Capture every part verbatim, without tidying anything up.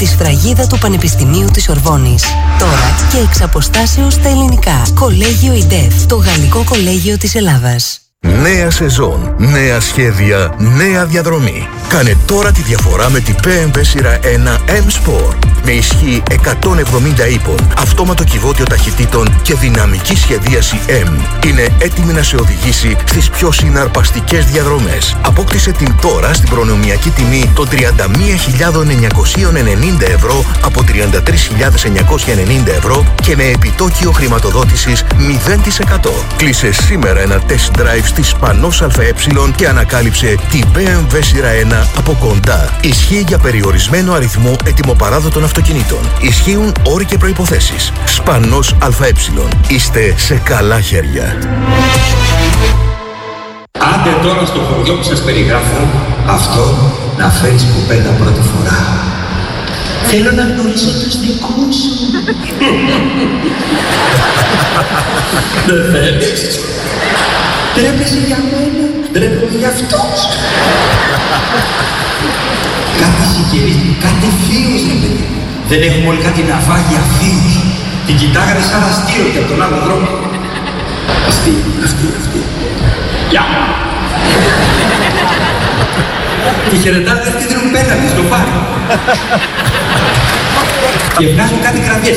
Τη σφραγίδα του Πανεπιστημίου της Σορβόνης. Τώρα και εξ αποστάσεως στα ελληνικά. Κολέγιο ΙΝΤΕΦ, το Γαλλικό Κολέγιο της Ελλάδας. Νέα σεζόν, νέα σχέδια, νέα διαδρομή. Κάνε τώρα τη διαφορά με την μπι εμ ντάμπλιου σειρά ένα M-Sport. Με ισχύ εκατόν εβδομήντα ύπων, αυτόματο κυβότιο ταχυτήτων και δυναμική σχεδίαση M. Είναι έτοιμη να σε οδηγήσει στις πιο συναρπαστικές διαδρομές. Απόκτησε την τώρα στην προνομιακή τιμή των τριάντα μία χιλιάδες εννιακόσια ενενήντα ευρώ από τριάντα τρεις χιλιάδες εννιακόσια ενενήντα ευρώ και με επιτόκιο χρηματοδότησης μηδέν τοις εκατό. Κλείσε σήμερα ένα test drive στη Σπανός ΑΕ και ανακάλυψε την μπι εμ ντάμπλιου σειρά ένα από κοντά. Ισχύει για περιορισμένο αριθμό ετοιμοπαράδοτων αυτοκινήτων. Ισχύουν όροι και προϋποθέσεις. Σπανός ΑΕ. Είστε σε καλά χέρια. Άντε τώρα στο χωριό που σας περιγράφω, αυτό να φέρεις κουπέντα πρώτη φορά. Θέλω να γνωρίσω τους δικούς σου. Δεν θέλεις? Τρέπεσαι για μένα, τρέπομαι για αυτούς. Κάτι συγγενείς, κάτι θείος ρε παιδί. Δεν έχουμε όλοι κάτι ναυάγια θείους. Την κοιτάγανε σαν αστείο και από τον άλλο δρόμο. Αστείο, αστείο, αστείο. Γεια! Και χαιρετάτε αυτή την πέταλη στο πάρει. Και βγάζουν κάτι κραυγές.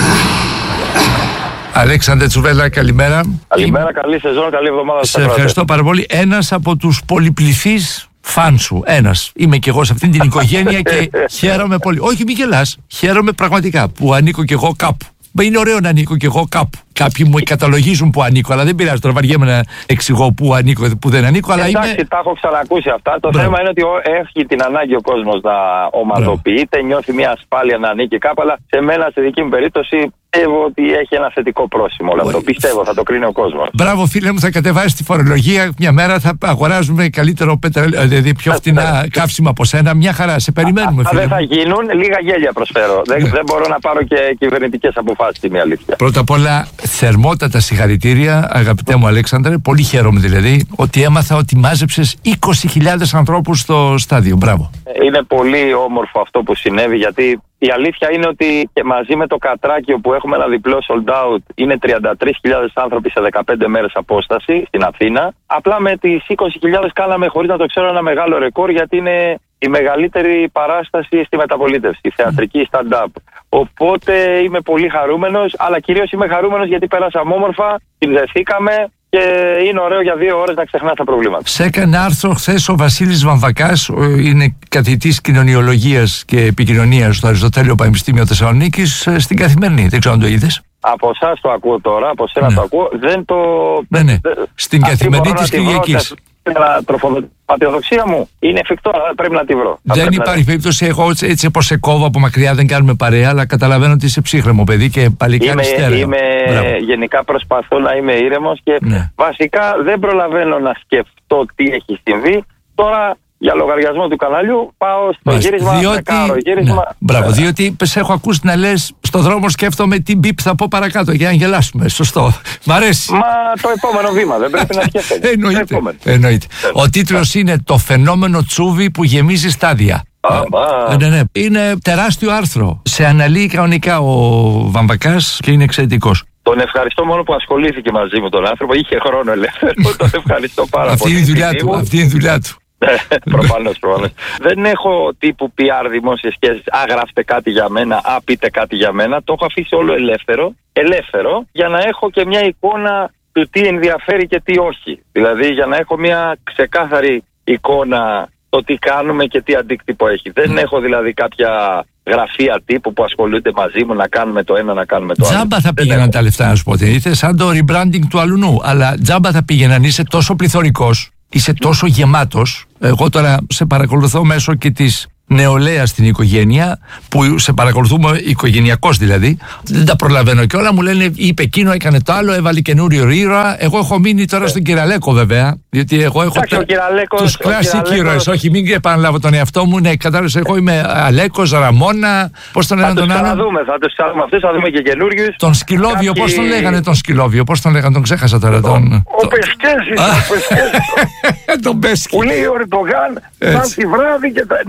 Αλέξανδρε Τσουβέλλα, καλημέρα. Καλημέρα, καλή σεζόν, καλή εβδομάδα. Σε ευχαριστώ πάρα πολύ. Ένας από τους πολυπληθείς φαν σου. Ένας. Είμαι κι εγώ σε αυτήν την οικογένεια και χαίρομαι πολύ. Όχι, μη γελάς. Χαίρομαι πραγματικά που ανήκω κι εγώ κάπου. Είναι ωραίο να ανήκω κι εγώ κάπου. Κάποιοι μου καταλογίζουν που ανήκω, αλλά δεν πειράζει. Τώρα βαριέμαι να εξηγώ που ανήκω και που δεν ανήκω. Αλλά εντάξει, είμαι... τα έχω ξανακούσει αυτά. Το Μπράβο. θέμα είναι ότι έχει την ανάγκη ο κόσμος να ομαδοποιείται, νιώθει μια ασφάλεια να ανήκει κάπου. Αλλά σε μένα, στη δική μου περίπτωση, πιστεύω ότι έχει ένα θετικό πρόσημο όλο αυτό. Πιστεύω, θα το κρίνει ο κόσμος. Μπράβο, φίλε μου, θα κατεβάσει τη φορολογία. Μια μέρα θα αγοράζουμε καλύτερο πετρέλαιο, δηλαδή πιο φτηνά καύσιμα από σένα. Μια χαρά, σε περιμένουμε, Α, φίλε. δεν θα γίνουν, λίγα γέλια προσφέρω. Δεν, Ναι. δεν μπορώ να πάρω και κυβερνητικές αποφάσεις, είναι η αλήθεια. Πρώτα απ' όλα, θερμότατα συγχαρητήρια, αγαπητέ μου Αλέξανδρε. Πολύ χαίρομαι δηλαδή ότι έμαθα ότι μάζεψες είκοσι χιλιάδες ανθρώπους στο στάδιο. Μπράβο. Είναι πολύ όμορφο αυτό που συνέβη, γιατί η αλήθεια είναι ότι και μαζί με το Κατράκιο που έχουμε ένα διπλό sold out είναι τριάντα τρεις χιλιάδες άνθρωποι σε δεκαπέντε μέρες απόσταση στην Αθήνα. Απλά με τις είκοσι χιλιάδες κάναμε, χωρίς να το ξέρω, ένα μεγάλο ρεκόρ, γιατί είναι η μεγαλύτερη παράσταση στη μεταπολίτευση, η θεατρική stand-up. Οπότε είμαι πολύ χαρούμενος, αλλά κυρίως είμαι χαρούμενος γιατί πέρασαμε όμορφα, συνδεθήκαμε και είναι ωραίο για δύο ώρες να ξεχνάς τα προβλήματα. Σε έκανε άρθρο χθες ο Βασίλης Βαμβακάς, είναι καθηγητής κοινωνιολογίας και επικοινωνίας στο Αριστοτέλειο Πανεπιστήμιο Θεσσαλονίκης, στην Καθημερινή. Δεν ξέρω αν το είδες. Από εσάς το ακούω τώρα, από σένα Ναι. το ακούω. Δεν το. Ναι, ναι. Δεν... Στην Αυτή Καθημερινή μπορώ της να τη βρω, Κυριακής. να τροφοδοτήσω. Πατριοδοξία μου είναι εφικτό, αλλά πρέπει να τη βρω. Θα Δεν πρέπει υπάρχει να... περίπτωση, εγώ έτσι, έτσι όπως σε κόβω από μακριά, δεν κάνουμε παρέα, αλλά καταλαβαίνω ότι είσαι ψύχρεμο παιδί και παλικάρι Είμαι, στέρεο. είμαι γενικά προσπαθώ να είμαι ήρεμος και Ναι. βασικά δεν προλαβαίνω να σκεφτώ τι έχει συμβεί. Τώρα για λογαριασμό του καναλιού πάω στο Μάλιστα. γύρισμα, Διότι... με κάρο γύρισμα. Ναι. Μπράβο, διότι σε έχω ακούσει να λες στο δρόμο σκέφτομαι τι μπιπ θα πω παρακάτω για να γελάσουμε. Σωστό. Μ' αρέσει. Μα το επόμενο βήμα δεν πρέπει να σκέφτεται. Εννοείται. Εννοείται. Ο τίτλος είναι «Το φαινόμενο Τσούβι που γεμίζει στάδια». Αμπά. Ναι, ναι. Είναι τεράστιο άρθρο. Σε αναλύει κανονικά ο Βαμβακάς και είναι εξαιρετικός. Τον ευχαριστώ μόνο που ασχολήθηκε μαζί μου τον άνθρωπο. Είχε χρόνο ελεύθερο. Τον ευχαριστώ πάρα Αυτή πολύ. είναι η δουλειά του. Αυτή είναι η δουλειά του. Προφανώς, προφανώς. Δεν έχω τύπου πι αρ δημόσιες σχέσεις. Α, γράφτε κάτι για μένα. Α, πείτε κάτι για μένα. Το έχω αφήσει όλο ελεύθερο. Ελεύθερο για να έχω και μια εικόνα του τι ενδιαφέρει και τι όχι. Δηλαδή για να έχω μια ξεκάθαρη εικόνα το τι κάνουμε και τι αντίκτυπο έχει. Δεν έχω δηλαδή κάποια γραφεία τύπου που ασχολούνται μαζί μου να κάνουμε το ένα, να κάνουμε το άλλο. Τζάμπα θα πήγαιναν έχω. τα λεφτά, να σου πω. Ήρθε σαν το rebranding του αλουνού. Αλλά τζάμπα θα πήγαιναν. Είσαι τόσο πληθωρικός, είσαι τόσο γεμάτος. Εγώ τώρα σε παρακολουθώ μέσω και της νεολαία στην οικογένεια, που σε παρακολουθούμε οικογενειακώς δηλαδή. Δεν τα προλαβαίνω και όλα. Μου λένε είπε εκείνο, έκανε το άλλο, έβαλε καινούριο ρήρωα. Εγώ έχω μείνει τώρα στον Κυραλέκο βέβαια. Διότι εγώ έχω Εντάξει, ο Κυραλέκος- τους ο classic Κυραλέκος- ήρωες. Όχι, μην επαναλάβω τον εαυτό μου. Ναι, κατάλαβες, εγώ είμαι Αλέκος, Ραμόνα. Πώς τον Θα λέγανε τους τον άλλον. ξαναδούμε, θα τους ξαναδούμε αυτούς, θα δούμε και καινούριους. Τον Σκυλόβιο, Κάποιοι- πώς τον λέγανε τον Σκυλόβιο, πώς τον λέγανε, τον ξέχασα τώρα. Τον, Ο Πεσκέζης, ο Πεσκέζης. τον Πέσκι. Που λέει ο Ερντογάν, Έτσι. σαν τη βράδυ και τα- να έρθετε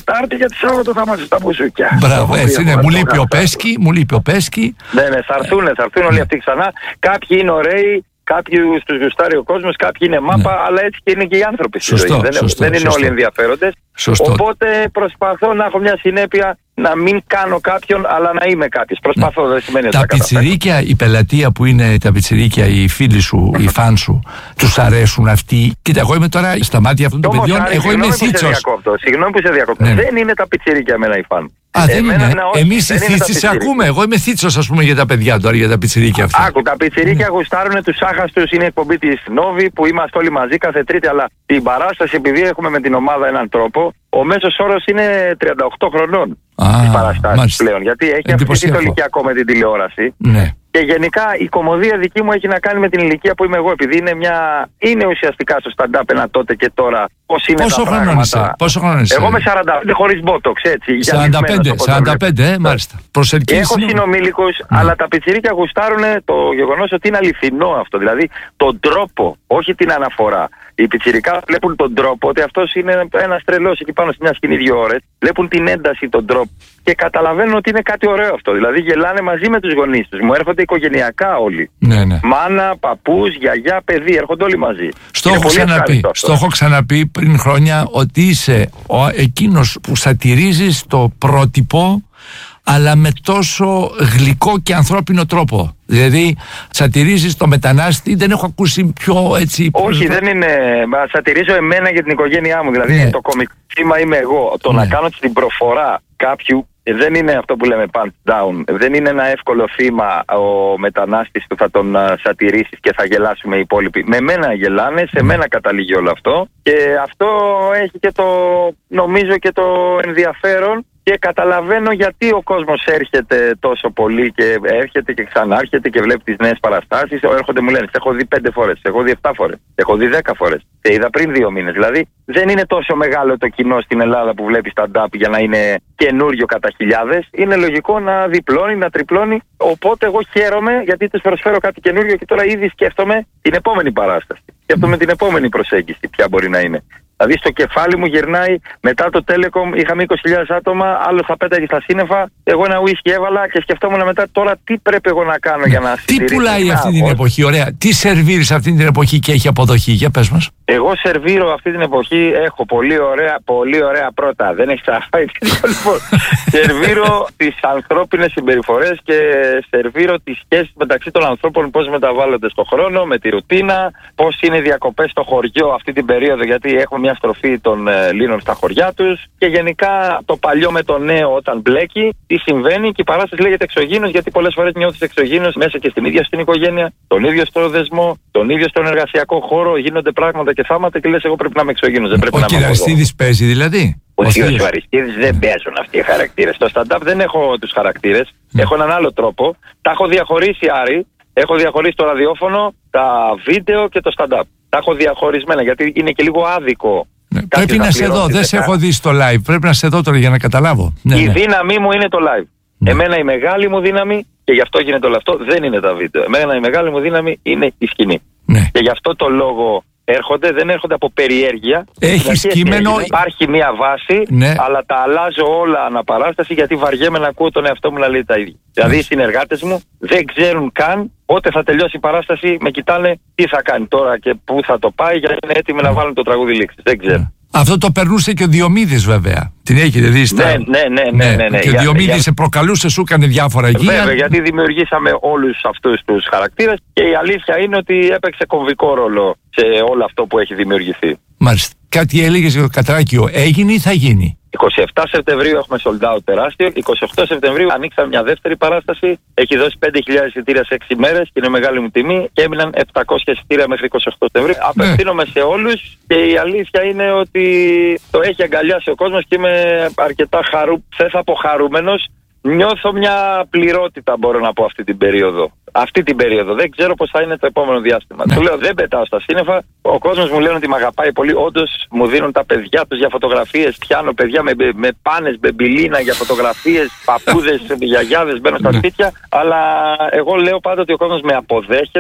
Τετάρτη γιατί Σάββατο θα είμαστε στα μπουζούκια. Μπράβο, έτσι ναι. Μου λείπει ο Πέσκι, μου λείπει ο Πέσκι. Ναι, ναι, θα έρθουν, θα έρθουν όλοι αυτοί ξανά. Κάποιοι είναι ωραίοι. Κάποιους τους γουστάρει ο κόσμος, κάποιοι είναι μάπα, ναι. Αλλά έτσι και είναι και οι άνθρωποι στη ζωή. Δεν, σωστό, δεν είναι σωστό. Όλοι ενδιαφέροντες. Σωστό. Οπότε προσπαθώ να έχω μια συνέπεια, να μην κάνω κάποιον, αλλά να είμαι κάποιος. Προσπαθώ, ναι. Δεν σημαίνει ότι τα πιτσιρίκια, η πελατεία που είναι τα πιτσιρίκια, οι φίλοι σου, οι φαν σου, τους αρέσουν αυτοί? Κοίτα, εγώ είμαι τώρα στα μάτια αυτών των παιδιών, εγώ είμαι θίτσος. Συγγνώμη που σε διακόπτω. Ναι. Δεν είναι τα πιτσιρίκια εμένα οι φαν. Α, δεν είναι. Εμείς οι θίτσοι σε ακούμε. Εγώ είμαι θίτσος, ας πούμε, για τα παιδιά τώρα, για τα πιτσιρίκια αυτά. Άκου, τα πιτσιρίκια γουστάρουν τους άχαστους. Είναι εκπομπή της Νόβη που είμαστε όλοι μαζί κάθε Τρίτη. Αλλά την παράσταση, επειδή έχουμε με την ομάδα έναν τρόπο, ο μέσος όρος είναι τριάντα οκτώ χρονών. Τις παραστάσεις πλέον. Γιατί έχει αυξηθεί το ηλικιακό με την τηλεόραση. Ναι. Και γενικά η κωμωδία δική μου έχει να κάνει με την ηλικία που είμαι εγώ. Επειδή είναι, μια... είναι ουσιαστικά στο stand-up ένα τότε και τώρα. Πώς είναι πόσο τα πράγματα. Είσαι, πόσο χρόνο είσαι? Εγώ είμαι σαράντα πέντε χωρίς μπότοξ, έτσι. σαράντα πέντε, σαράντα πέντε, ε, μάλιστα. Έχω συνομήλικους, ναι. Αλλά τα πιτσιρίκια γουστάρουν το γεγονός ότι είναι αληθινό αυτό. Δηλαδή τον τρόπο, όχι την αναφορά. Οι πιτσιρικά βλέπουν τον τρόπο, ότι αυτός είναι ένας τρελός εκεί πάνω σε μια σκηνή δύο ώρες. Βλέπουν την ένταση, τον τρόπο και καταλαβαίνουν ότι είναι κάτι ωραίο αυτό. Δηλαδή γελάνε μαζί με τους γονείς τους. Μου έρχονται οικογενειακά όλοι. Ναι, ναι. Μάνα, παππούς, γιαγιά, παιδί, έρχονται όλοι μαζί. Στο έχω ξαναπεί, στο έχω ξαναπεί πριν χρόνια ότι είσαι ο, εκείνος που σατυρίζεις το πρότυπο, αλλά με τόσο γλυκό και ανθρώπινο τρόπο. Δηλαδή, σατυρίζεις το μετανάστη, δεν έχω ακούσει πιο έτσι... Όχι, δεν είναι... Μα σατυρίζω εμένα για την οικογένειά μου. Δηλαδή, ναι. Το κωμικό θύμα είμαι εγώ. Το ναι. Να κάνω την προφορά κάποιου δεν είναι αυτό που λέμε punch down. Δεν είναι ένα εύκολο θύμα ο μετανάστης που θα τον uh, σατυρίσεις και θα γελάσουμε οι υπόλοιποι. Με μένα γελάνε, σε μένα καταλήγει όλο αυτό. Και αυτό έχει και το, νομίζω, και το ενδιαφέρον. Και καταλαβαίνω γιατί ο κόσμος έρχεται τόσο πολύ και έρχεται και ξανάρχεται και βλέπει τις νέες παραστάσεις. Έρχονται, μου λένε, έχω δει πέντε φορές, έχω δει επτά φορές, έχω δει δέκα φορές. Σε είδα πριν δύο μήνες. Δηλαδή δεν είναι τόσο μεγάλο το κοινό στην Ελλάδα που βλέπει stand-up για να είναι καινούριο κατά χιλιάδες. Είναι λογικό να διπλώνει, να τριπλώνει. Οπότε εγώ χαίρομαι γιατί τους προσφέρω κάτι καινούριο και τώρα ήδη σκέφτομαι την επόμενη παράσταση. Σκέφτομαι την επόμενη προσέγγιση, ποια μπορεί να είναι. Δηλαδή στο κεφάλι μου γυρνάει μετά το Telecom, είχαμε είκοσι χιλιάδες άτομα, άλλο θα πέταγε στα σύννεφα. Εγώ ένα ουίσκι έβαλα και σκεφτόμουν μετά τώρα τι πρέπει εγώ να κάνω για να συντηρήσω. Τι πουλάει αυτή την εποχή, ωραία. Τι σερβίρεις αυτή την εποχή και έχει αποδοχή, για πες μας. Εγώ σερβίρω αυτή την εποχή, έχω πολύ ωραία, πολύ ωραία πρώτα. Δεν έχει ξαναφάει τίποτα. Λοιπόν, σερβίρω τις ανθρώπινες συμπεριφορές και σερβίρω τις σχέσεις μεταξύ των ανθρώπων, πώς μεταβάλλονται στον χρόνο, με τη ρουτίνα, πώς είναι οι διακοπές στο χωριό αυτή την περίοδο, γιατί έχουμε μια στροφή των ε, Ελλήνων στα χωριά τους και γενικά το παλιό με το νέο όταν μπλέκει, τι συμβαίνει και η παράσταση λέγεται εξωγήινος γιατί πολλές φορές νιώθεις εξωγήινος μέσα και στην ίδια στην οικογένεια, τον ίδιο στο δεσμό, τον ίδιο στον εργασιακό χώρο, γίνονται πράγματα και θάματα και λες εγώ πρέπει να είμαι εξωγήινος, δεν πρέπει ο να είμαι. Ο Κυριαστίδης παίζει δηλαδή. Ο κύριος Αριστίδης δεν παίζουν αυτοί οι χαρακτήρες. Στο stand-up δεν έχω τους χαρακτήρες, mm. έχω έναν άλλο τρόπο. Τα έχω διαχωρίσει, Άρη, έχω διαχωρίσει το ραδιόφωνο, τα βίντεο και το stand-up. Τα έχω διαχωρισμένα γιατί είναι και λίγο άδικο. Ναι, πρέπει να σε δω, δεν σε έχω δει στο live. Πρέπει να σε δω τώρα για να καταλάβω. Ναι, η ναι. δύναμή μου είναι το live. Ναι. Εμένα η μεγάλη μου δύναμη, και γι' αυτό γίνεται όλο αυτό, δεν είναι τα βίντεο. Εμένα η μεγάλη μου δύναμη είναι η σκηνή. Ναι. Και γι' αυτό το λόγο έρχονται, δεν έρχονται από περιέργεια. Έχει κείμενο. Υπάρχει μία βάση, ναι. Αλλά τα αλλάζω όλα αναπαράσταση γιατί βαριέμαι να ακούω τον εαυτό μου να λέει τα ίδια. Ναι. Δηλαδή οι συνεργάτες μου δεν ξέρουν καν πότε θα τελειώσει η παράσταση, με κοιτάνε τι θα κάνει τώρα και πού θα το πάει για να είναι έτοιμοι ναι. να βάλουν το τραγούδι λήξης. Δεν ξέρουν. Ναι. Αυτό το περνούσε και ο Διομήδης βέβαια. Την έχετε δει στα... Ναι, ναι, ναι, ναι, ναι, ναι. Και ο Διομήδης για... σε προκαλούσε, σου έκανε διάφορα εκεί. Βέβαια, γιατί δημιουργήσαμε όλους αυτούς τους χαρακτήρες και η αλήθεια είναι ότι έπαιξε κομβικό ρόλο σε όλο αυτό που έχει δημιουργηθεί. Μάλιστα. Κάτι έλεγες για το Κατράκιο, έγινε ή θα γίνει? είκοσι επτά Σεπτεμβρίου έχουμε sold out τεράστιο. είκοσι οκτώ Σεπτεμβρίου ανοίξαμε μια δεύτερη παράσταση. Έχει δώσει πέντε χιλιάδες εισιτήρια σε έξι μέρες και είναι μεγάλη μου τιμή. Και έμειναν επτακόσια εισιτήρια μέχρι είκοσι οκτώ Σεπτεμβρίου. Ναι. Απευθύνομαι σε όλους και η αλήθεια είναι ότι το έχει αγκαλιάσει ο κόσμος και είμαι αρκετά χαρού, δεν θα πω χαρούμενος. Νιώθω μια πληρότητα, μπορώ να πω, αυτή την περίοδο. Αυτή την περίοδο. Δεν ξέρω πώς θα είναι το επόμενο διάστημα. Ναι. Του λέω, δεν πετάω στα σύννεφα. Ο κόσμος μου λέει ότι με αγαπάει πολύ. Όντως μου δίνουν τα παιδιά τους για φωτογραφίες. Πιάνω παιδιά με, με πάνες, μπεμπιλίνα για φωτογραφίες. Παππούδες, γιαγιάδες μπαίνουν στα σπίτια. Αλλά εγώ λέω πάντα ότι ο κόσμος με αποδέχεται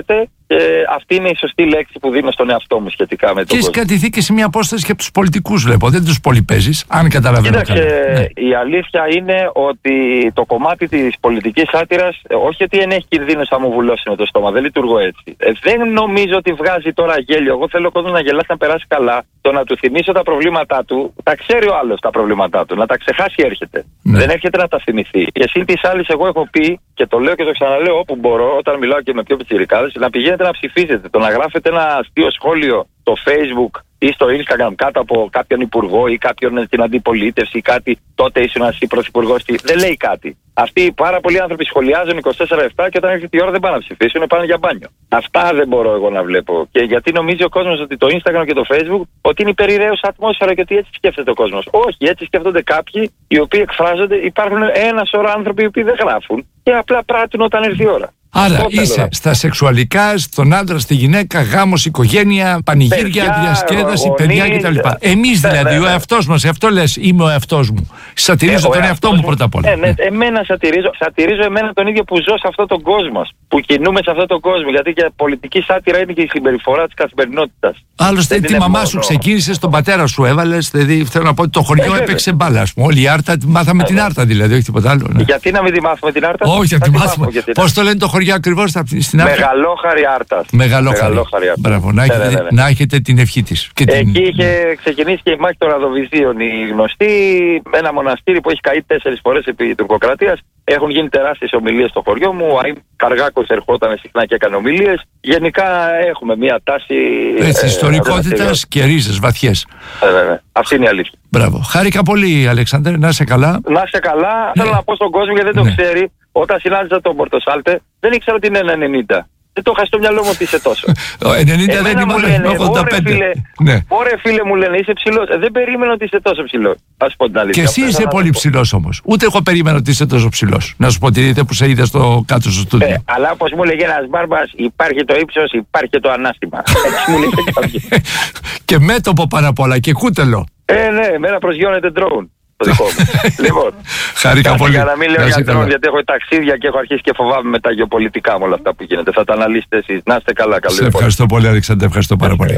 Και αυτή είναι η σωστή λέξη που δίνω στον εαυτό μου σχετικά με το κόσμο. Και έχει κρατηθεί και σε μια απόσταση και από τους πολιτικούς, βλέπω. Δεν τους πολυπαίζεις, αν καταλαβαίνω. Κοίταξε, ναι. η αλήθεια είναι ότι το κομμάτι της πολιτικής σάτυρας, όχι ότι ενέχει κινδύνους θα μου βουλώσει με το στόμα, δεν λειτουργώ έτσι. Ε, δεν νομίζω ότι βγάζει τώρα γέλιο. Εγώ θέλω ο κόσμος να γελάσει, να περάσει καλά. Το να του θυμίσω τα προβλήματά του, τα ξέρει ο άλλος τα προβλήματά του. Να τα ξεχάσει έρχεται. Ναι. Δεν έρχεται να τα θυμηθεί. Και εσύ τη άλλη, εγώ έχω πει και το λέω και το ξαναλέω όπου μπορώ, όταν μιλάω και με πιο πιτσιρικάδες, να πηγαίνετε να ψηφίζετε. Το να γράφετε ένα αστείο σχόλιο στο Facebook ή στο Instagram κάτω από κάποιον υπουργό ή κάποιον στην αντιπολίτευση ή κάτι, τότε ήσουν εσύ πρωθυπουργός, δεν λέει κάτι. Αυτοί οι πάρα πολλοί άνθρωποι σχολιάζουν είκοσι τέσσερα επτά και όταν έρχεται η ώρα δεν πάνε να ψηφίσουν, πάνε για μπάνιο. Αυτά δεν μπορώ εγώ να βλέπω. Και γιατί νομίζει ο κόσμος ότι το Instagram και το Facebook ότι είναι υπερηραίος ατμόσφαιρα και ότι έτσι σκέφτεται ο κόσμος. Όχι, έτσι σκέφτονται κάποιοι οι οποίοι εκφράζονται. Υπάρχουν ένα σωρό άνθρωποι οι οποίοι δεν γράφουν και απλά πράττουν όταν έρθει η ώρα. Άρα αυτό είσαι θέλω. Στα σεξουαλικά, στον άντρα, στη γυναίκα, γάμος, οικογένεια, πανηγύρια, παιδιά, διασκέδαση, γονείς, παιδιά κτλ. Εμείς δηλαδή, ναι, ναι, ναι. ο εαυτός μας, αυτό λες, είμαι ο εαυτός μου. Σατυρίζω ε, τον εαυτό μου πρώτα απ' όλα. Ε, ναι, ναι. Εμένα σατυρίζω, σατυρίζω εμένα τον ίδιο που ζω σε αυτόν τον κόσμο, που κινούμε σε αυτόν τον κόσμο. Γιατί και πολιτική σάτυρα είναι και η συμπεριφορά της καθημερινότητας. Άλλωστε, τη μαμά μόνο... σου ξεκίνησε, τον πατέρα σου έβαλες. Δηλαδή, θέλω να πω ότι το χωριό ε, έπαιξε μπάλα. Α πούμε. Όλη η άρτα, μάθαμε ε, την άρτα δηλαδή, όχι τίποτα άλλο. Ναι. Γιατί να μην τη μάθουμε την άρτα? Όχι, να τη μάθουμε. Πώς το λένε το χωριό ακριβώς στην άρτα? Μεγαλόχαρη άρτα. Μεγαλόχαρη. Μπράβο, να έχετε, ναι, ναι, ναι. να έχετε την ευχή της. Εκεί την... είχε ξεκινήσει και η μάχη των Ραδοβυζίων. Η γνωστή, ένα μοναστήρι που έχει καεί τέσσερις φορές επί τουρκοκρατίας. Έχουν γίνει τεράστιες ομιλίες στο χωριό μου. Ο Αΐμ Καργάκος ερχόταν συχνά και έκανε ομιλίες. Γενικά έχουμε μια τάση. Έτσι, ε, ιστορικότητας και ρίζες βαθιές. Ε, ναι, ναι. Αυτή είναι η αλήθεια. Μπράβο. Χάρηκα πολύ, Αλέξανδρε. Να είσαι καλά. Να είσαι καλά. Ναι. Θέλω να πω στον κόσμο γιατί δεν το ναι. ξέρει. Όταν συνάντησα τον Πορτοσάλτε, δεν ήξερα ότι είναι ένα ενενήντα. Δεν το είχα στο μυαλό μου ότι είσαι τόσο. ενενήντα δεν είναι μόνο ογδόντα πέντε. Ωραία φίλε μου λένε, είσαι ψηλός. Δεν περίμενα ότι είσαι τόσο ψηλός. Ας πω την αλήθεια. Και εσύ είσαι πολύ ψηλός όμως. Ούτε εγώ περίμενα ότι είσαι τόσο ψηλός. Να σου πω τη δείτε που σε είδα στο κάτω στο στούντιο. Ε, αλλά όπως μου λέγε ένας μπάρμπας, υπάρχει το ύψος, υπάρχει και το ανάστημα. Έτσι μου λέγε κάποιοι. Και μέτωπο πάνω απ' όλα και κούτελο. Ε, ναι, εμένα προσγειώνεται ντρόουν. Το δικό μου. Λοιπόν, χάρηκα πολύ. Για να μην λέω για ντρόουν, γιατί έχω ταξίδια και έχω αρχίσει και φοβάμαι με τα γεωπολιτικά με όλα αυτά που γίνεται. Θα τα αναλύσετε εσείς. Να είστε καλά. Σε ευχαριστώ πολύ, Αλέξανδρε. Ευχαριστώ πάρα πολύ.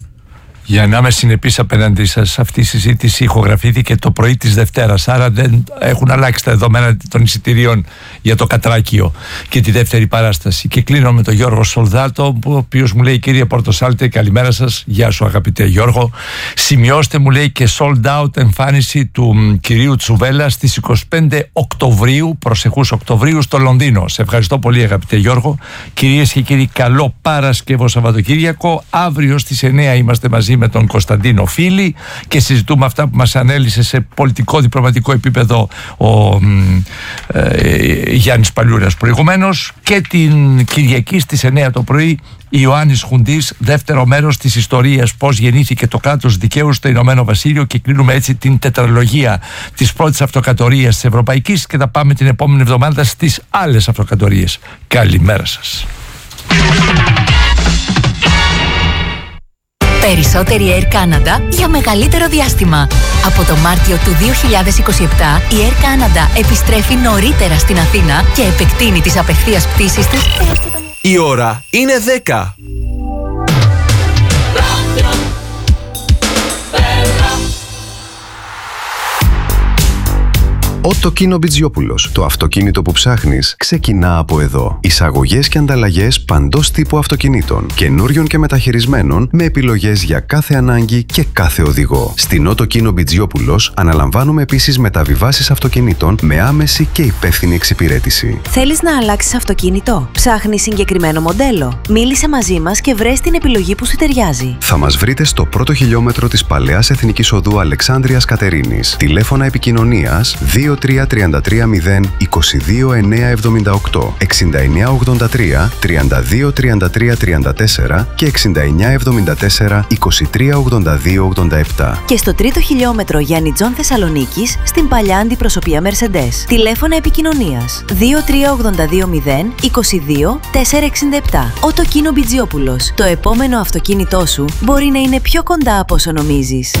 Για να είμαι συνεπής απέναντί σας, αυτή η συζήτηση ηχογραφήθηκε το πρωί της Δευτέρας. Άρα δεν έχουν αλλάξει τα δεδομένα των εισιτηρίων για το Κατράκιο και τη δεύτερη παράσταση. Και κλείνω με τον Γιώργο Σολδάτο, ο οποίος μου λέει: κύριε Πορτοσάλτε, καλημέρα σας. Γεια σου, αγαπητέ Γιώργο. Σημειώστε, μου λέει, και sold out εμφάνιση του κυρίου Τσουβέλα στις είκοσι πέντε Οκτωβρίου, προσεχούς Οκτωβρίου, στο Λονδίνο. Σε ευχαριστώ πολύ, αγαπητέ Γιώργο. Κυρίες και κύριοι, καλό Παρασκευό Σαββατοκύριακο. Αύριο στις εννιά είμαστε μαζί με τον Κωνσταντίνο Φίλη και συζητούμε αυτά που μας ανέλησε σε πολιτικό διπλωματικό επίπεδο ο ε, Γιάννης Παλιούρας προηγουμένως, και την Κυριακή στις εννιά το πρωί Ιωάννης Χουντής, δεύτερο μέρος της ιστορίας, πώς γεννήθηκε το κράτος δικαίου στο Ηνωμένο Βασίλειο, και κλείνουμε έτσι την τετραλογία της πρώτης αυτοκρατορίας της Ευρωπαϊκής και θα πάμε την επόμενη εβδομάδα στις άλλες αυτοκρατορίες. Καλημέρα σας. Περισσότερη Air Canada για μεγαλύτερο διάστημα. Από το Μάρτιο του δύο χιλιάδες είκοσι επτά η Air Canada επιστρέφει νωρίτερα στην Αθήνα και επεκτείνει τις απευθείας πτήσεις της. Η ώρα είναι δέκα. Οτοκίνο Μπιτζιόπουλος. Το αυτοκίνητο που ψάχνεις ξεκινά από εδώ. Εισαγωγές και ανταλλαγές παντός τύπου αυτοκινήτων, καινούριων και μεταχειρισμένων, με επιλογές για κάθε ανάγκη και κάθε οδηγό. Στην Οτοκίνο Μπιτζιόπουλος αναλαμβάνουμε επίσης μεταβιβάσεις αυτοκινήτων με άμεση και υπεύθυνη εξυπηρέτηση. Θέλεις να αλλάξεις αυτοκίνητο? Ψάχνεις συγκεκριμένο μοντέλο? Μίλησε μαζί μας και βρες την επιλογή που σου ταιριάζει. Θα μας βρείτε στο πρώτο χιλιόμετρο της Παλαιάς Εθνικής Οδού Αλεξάνδρειας Κατερίνης. Τηλέφωνα επικοινωνίας δύο τρία τρία τρία μηδέν είκοσι δύο εννιακόσια εβδομήντα οκτώ, εξήντα εννιά ογδόντα τρία, τριάντα δύο τριάντα τρία τριάντα τέσσερα και εξήντα εννιά εβδομήντα τέσσερα, είκοσι τρία ογδόντα δύο ογδόντα επτά. Και στο τρίτο χιλιόμετρο Γιάννη Τζον Θεσσαλονίκης, στην παλιά αντιπροσωπεία Mercedes. Τηλέφωνα επικοινωνίας δύο τρία ογδόντα δύο μηδέν είκοσι δύο τετρακόσια εξήντα επτά. Οτοκίνο Μπιτζιόπουλος. Το επόμενο αυτοκίνητό σου μπορεί να είναι πιο κοντά από όσο νομίζεις.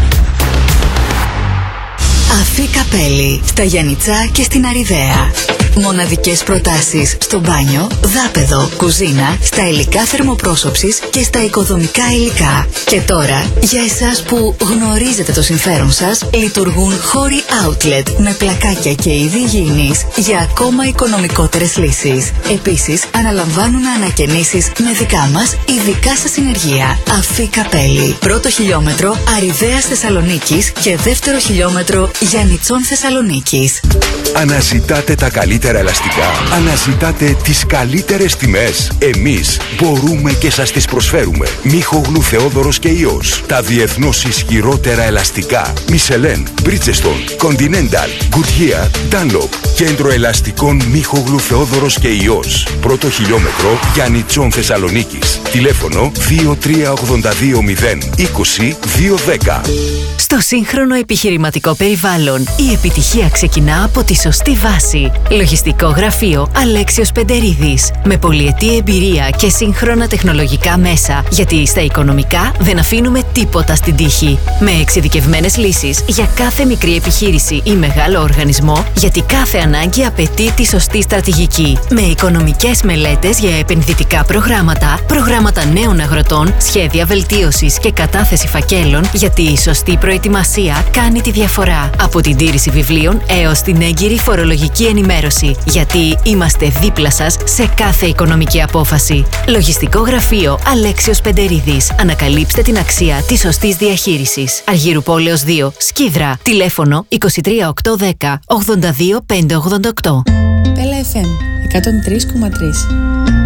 Αφή Καπέλη, στα Γιαννιτσά και στην Αριδαία. Μοναδικές προτάσεις στο μπάνιο, δάπεδο, κουζίνα, στα υλικά θερμοπρόσωψης και στα οικοδομικά υλικά. Και τώρα, για εσάς που γνωρίζετε το συμφέρον σας, λειτουργούν χώροι outlet με πλακάκια και είδη υγιεινής για ακόμα οικονομικότερες λύσεις. Επίσης, αναλαμβάνουν ανακαινήσεις με δικά μας ειδικά σας συνεργεία. Αφή Καπέλη. Πρώτο χιλιόμετρο Αριδέας Θεσσαλονίκης και δεύτερο χιλιόμετρο Γιαννιτσών Θεσσαλονίκης. Αναζητάτε τα καλύτερα ελαστικά. Αναζητάτε τις καλύτερες τιμές. Εμείς μπορούμε και σας τις προσφέρουμε. Μίχογλου Θεόδωρος και Υιός. Τα διεθνώς ισχυρότερα ελαστικά. Μισελέν, Bridgestone, Continental, Goodyear, Dunlop. Κέντρο ελαστικών Μίχογλου Θεόδωρος και Υιός. Πρώτο χιλιόμετρο Γιαννιτσών Θεσσαλονίκης. Τηλέφωνο δύο τρία ογδόντα δύο μηδέν είκοσι δύο δέκα. Στο σύγχρονο επιχειρηματικό περιβάλλον, η επιτυχία ξεκινά από τη σωστή βάση. Λογιστικό γραφείο Αλέξιος Πεντερίδης. Με πολυετή εμπειρία και σύγχρονα τεχνολογικά μέσα, γιατί στα οικονομικά δεν αφήνουμε τίποτα στην τύχη. Με εξειδικευμένες λύσεις για κάθε μικρή επιχείρηση ή μεγάλο οργανισμό, γιατί κάθε ανάγκη απαιτεί τη σωστή στρατηγική. Με οικονομικές μελέτες για επενδυτικά προγράμματα, προγράμματα νέων αγροτών, σχέδια βελτίωσης και κατάθεση φακέλων, γιατί η σωστή προετοιμασία κάνει τη διαφορά. Από την τήρηση βιβλίων έως την έγκυρη φορολογική ενημέρωση, γιατί είμαστε δίπλα σας σε κάθε οικονομική απόφαση. Λογιστικό γραφείο Αλέξιος Πεντερίδης. Ανακαλύψτε την αξία της σωστής διαχείρισης. Αργύρου Πόλεως δύο, Σκίδρα. Τηλέφωνο είκοσι τρία οκτακόσια δέκα ογδόντα δύο πεντακόσια ογδόντα οκτώ. Πέλα εφ εμ εκατόν τρία κόμμα τρία.